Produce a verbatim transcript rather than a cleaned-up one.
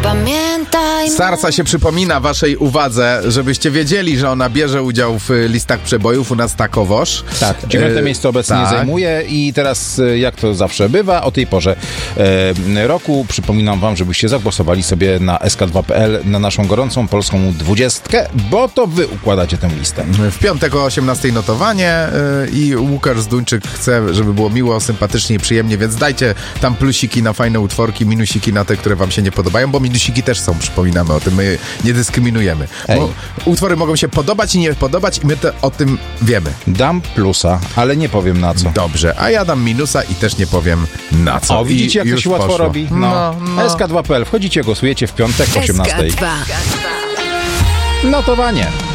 Pamiętaj. Sarsa się przypomina waszej uwadze, żebyście wiedzieli, że ona bierze udział w listach przebojów, u nas takowoż. Tak, dziewiąte e, miejsce obecnie tak. zajmuje i teraz, jak to zawsze bywa, o tej porze e, roku przypominam wam, żebyście zagłosowali sobie na S K dwa kropka P L na naszą gorącą polską dwudziestkę, bo to wy układacie tę listę. W piątek o osiemnastej notowanie yy, i Łukasz Zduńczyk chce, żeby było miło, sympatycznie i przyjemnie, więc dajcie tam plusiki na fajne utworki, minusiki na te, które wam się nie podobają, bo minusiki też są, przypominamy o tym, my nie dyskryminujemy. Bo utwory mogą się podobać i nie podobać i my to o tym wiemy. Dam plusa, ale nie powiem na co. Dobrze, a ja dam minusa i też nie powiem na co. O, widzicie, I jak to się łatwo poszło. robi? No. No, no. S K dwa kropka P L, wchodzicie, głosujecie w piątek o osiemnastej. S K dwa. Notowanie.